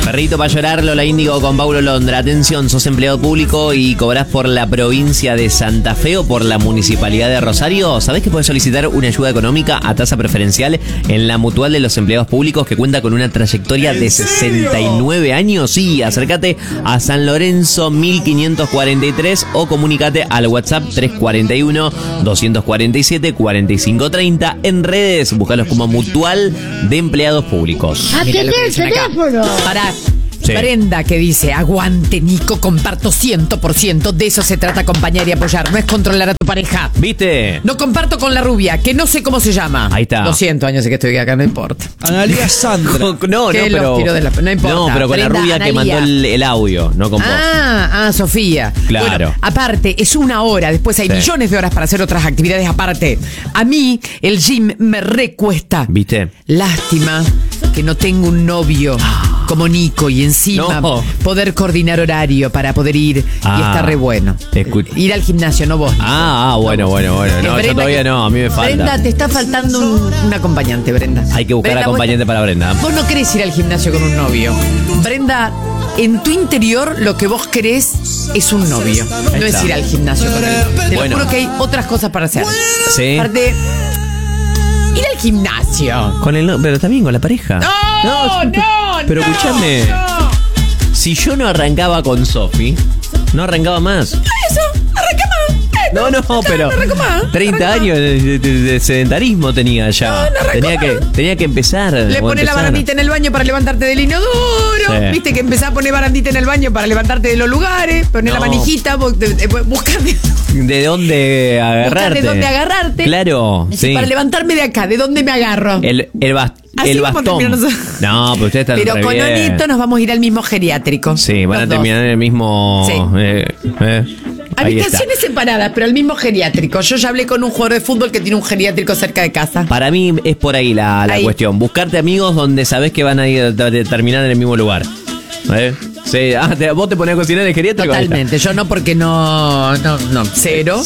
Perrito para llorar, Lola Índigo con Paulo Londra. Atención, sos empleado público y cobrás por la provincia de Santa Fe o por la municipalidad de Rosario. ¿Sabés que podés solicitar una ayuda económica a tasa preferencial en la Mutual de los Empleados Públicos, que cuenta con una trayectoria de 69 años? Sí, acércate a San Lorenzo 1543 o comunícate al WhatsApp 341-247-4530. En redes, búscalos como Mutual de Empleados Públicos. Atendé el teléfono. Para Sí. Brenda, que dice: aguante, Nico, comparto 100%. De eso se trata, acompañar y apoyar. No es controlar a tu pareja. ¿Viste? No comparto con la rubia, que no sé cómo se llama. Ahí está. 200 años que estoy acá, no importa. Analía Sandra. No, Que los pero. tiro de no importa. No, pero con Brenda, la rubia que Analía. mandó el audio, no con vos. Sofía. Claro. Bueno, aparte, es una hora. Después hay Sí. millones de horas para hacer otras actividades aparte. A mí, el gym me recuesta. ¿Viste? Lástima que no tengo un novio como Nico y encima No. poder coordinar horario para poder ir y está re bueno. Ir al gimnasio, no vos. Nico. Bueno. No, yo todavía no, a mí me falta. Brenda, te está faltando un acompañante, Brenda. Hay que buscar Brenda, acompañante para Brenda. Vos no querés ir al gimnasio con un novio. Brenda, en tu interior lo que vos querés es un novio. Ahí No está. es ir al gimnasio con él. Te Bueno. lo juro que hay otras cosas para hacer. Sí. Aparte, ir al gimnasio. Pero también con la pareja. No. Pero escúchame. Si yo no arrancaba con Sofi, no arrancaba más. Eso, arranca más. No, pero arranco más, 30 arranco años de sedentarismo tenía ya. No arranco Tenía que empezar. Le pones la barandita en el baño para levantarte del inodoro. Sí. Viste que empezás a poner barandita en el baño para levantarte de los lugares. Poner la No. manijita, buscar ¿De dónde agarrarte? de dónde agarrarte. Claro, sí. Para levantarme de acá, ¿de dónde me agarro? El Así vamos a bastón. terminar nosotros. No, pero ustedes están Pero re con bien. Onito nos vamos a ir al mismo geriátrico. Sí, van a Los dos. terminar en el mismo. Sí. Ahí está. Habitaciones separadas, pero al mismo geriátrico. Yo ya hablé con un jugador de fútbol que tiene un geriátrico cerca de casa. Para mí es por ahí la Ahí. cuestión. Buscarte amigos donde sabés que van a ir a terminar en el mismo lugar. Sí. Vos te ponés a cocinar en el geriátrico. Ahí está. Totalmente. Yo no, porque no. Cero.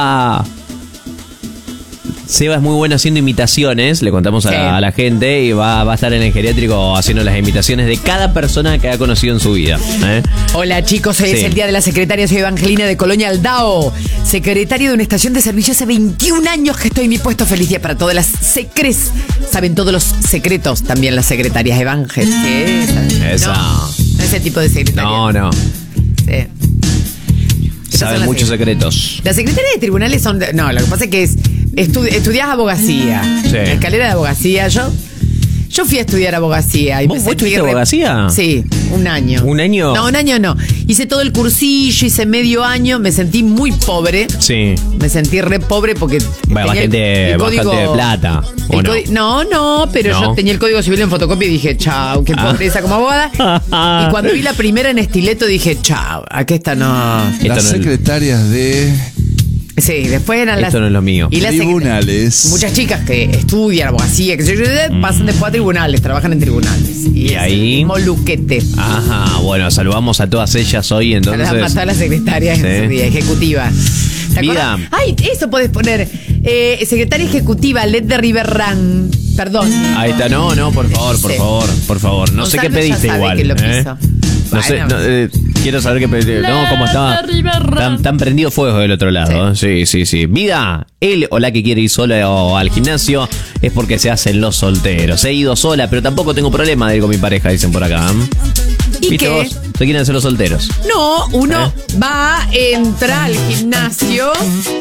Seba es muy bueno haciendo imitaciones, le contamos Sí. a la gente, y va a estar en el geriátrico haciendo las imitaciones de cada persona que ha conocido en su vida. Hola chicos, hoy Sí. es el día de la secretaria, soy Evangelina de Colonia Aldao, secretaria de una estación de servicio hace 21 años que estoy en mi puesto. Feliz día para todas las secres. Saben todos los secretos, también las secretarias Evangel. Sí, Esa. No, ese tipo de secretaria. No. Sí. Esas son Saben las muchos secretarias. secretos. Las secretarias de tribunales son... No, lo que pasa es que estudiás abogacía. Sí. La escalera de abogacía. Yo fui a estudiar abogacía. Y ¿Vos estudiaste abogacía? Sí, un año. ¿Un año? No, un año no. Hice todo el cursillo, hice medio año, me sentí muy pobre. Sí. Me sentí re pobre porque... tenía Bastante de plata. ¿O no? No, pero ¿No? yo tenía el código civil en fotocopia y dije, chao, qué pobreza como abogada. Y cuando vi la primera en estileto dije, chao, aquí está no... Esto Las no es- secretarias de Sí, después eran Esto no es lo mío. Y las tribunales. muchas chicas que estudian abogacía, que se pasan después a tribunales, trabajan en tribunales. Y es ahí- el moluquete. Ajá, bueno, saludamos a todas ellas hoy, entonces. A todas las secretarias en su día, ejecutiva. ¿Te Vida. acordás? Ay, eso podés poner. Secretaria ejecutiva, Led de Riverrun. Perdón. Ahí está, no, por favor. No sé qué Gonzalo ya pediste sabe igual. que lo quiso. No sé, Bueno. quiero saber qué pediste. No, cómo estaba. Tan prendido fuego del otro lado. Sí. Vida, él o la que quiere ir sola o al gimnasio es porque se hacen los solteros. He ido sola, pero tampoco tengo problema de ir con mi pareja, dicen por acá. ¿Y ¿Viste qué? vos? ¿Te quieren hacer los solteros? No, uno va, entra al gimnasio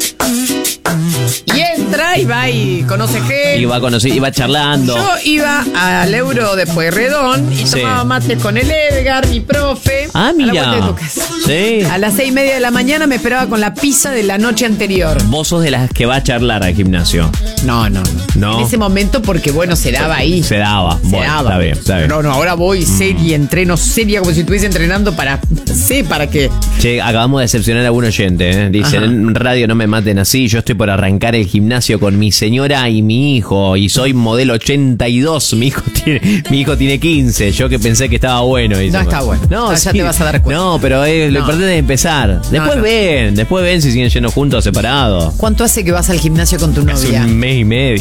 y entra y va y conoce gente. Iba charlando. Yo iba al Euro de Pueyrredón y Sí. tomaba mates con el Edgar, mi profe. Ah, a la mira. vuelta de tu casa. Sí. A las 6:30 de la mañana me esperaba con la pizza de la noche anterior. Vos sos de las que va a charlar al gimnasio. No. No. En ese momento, porque bueno, se daba ahí. Se daba. Se Bueno, daba. está bien. No, ahora voy seria, entreno seria, como si estuviese entrenando para. Sí, ¿para qué? Che, acabamos de decepcionar a un oyente, ¿eh? Dicen, Ajá. en radio no me maten así, yo estoy por arrancar el gimnasio con mi señora y mi hijo, y soy modelo 82, mi hijo tiene 15, yo que pensé que estaba bueno. No está bueno. No, Ya te vas a dar cuenta. No, pero lo No. importante es empezar. Después no. ven si siguen yendo juntos o separados. ¿Cuánto hace que vas al gimnasio con tu Hace novia? un mes y medio.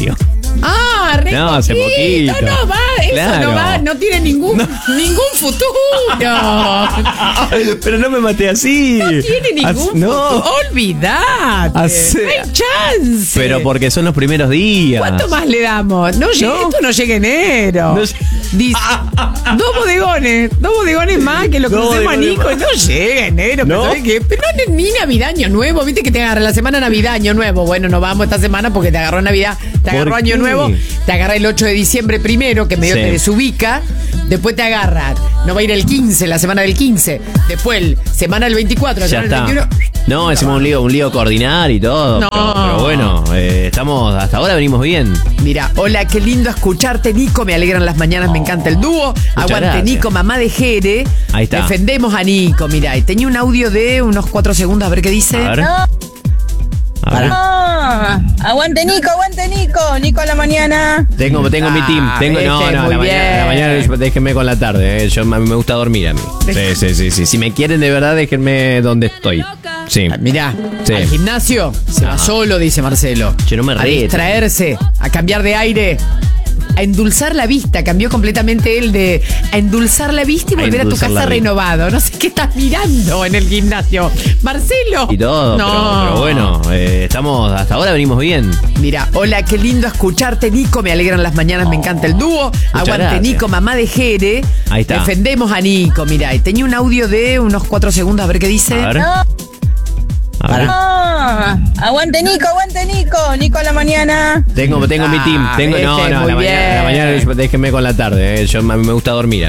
Re No, hace poquito. No va, eso Claro. no va, no tiene ningún futuro. Pero no me maté así. No tiene ningún No. futuro. Olvidate. Hace- No hay chance. Pero porque son los primeros días. ¿Cuánto más le damos? No llega, No. esto no llega enero. No- Dice, dos bodegones más que lo Dos crucemos a bodegones Nico. más. No llega enero. ¿No? ¿Sabes qué? Pero no, ni Navidad, Año Nuevo. Viste que te agarra la semana Navidad, Año Nuevo. Bueno, nos vamos esta semana porque te agarró Navidad, te agarró ¿Por Año qué? Nuevo, te agarra el 8 de diciembre primero, que medio Sí. te desubica. Después te agarra, no va a ir el 15, la semana del 15. Después, semana del 24, la Ya semana del está. 21. No, hicimos un lío coordinar y todo. No. Pero bueno, estamos, hasta ahora venimos bien. Mira, hola, qué lindo escucharte, Nico. Me alegran las mañanas, me encanta el dúo. Aguante, gracias. Nico, mamá de Jere. Ahí está. Defendemos a Nico, mira. Y tenía un audio de unos 4 segundos, a ver qué dice. A ver. A ver. Aguante Nico, Nico a la mañana. Tengo mi team. viste, No, muy la mañana bien. déjenme con la tarde. A mí me gusta dormir a mí. Sí. Si me quieren de verdad, déjenme donde estoy. Sí. Mirá, Sí. al gimnasio se va Ajá. solo, dice Marcelo. Che, no me a retes. distraerse, a cambiar de aire, a endulzar la vista. Cambió completamente él de a endulzar la vista y A volver a tu endulzar casa la vista. renovado. No sé qué estás mirando en el gimnasio. Marcelo. Y todo, No. pero bueno, estamos, hasta ahora venimos bien. Mira, hola, qué lindo escucharte, Nico. Me alegran las mañanas, me encanta el dúo. Aguante, gracias. Nico, mamá de Jere. Ahí está. Defendemos a Nico, mira. Y tenía un audio de unos 4 segundos, a ver qué dice. A ver. A ver. Aguante Nico a la mañana. Tengo mi team. Viste, No, muy la bien. mañana déjenme con la tarde. A mí me gusta dormir.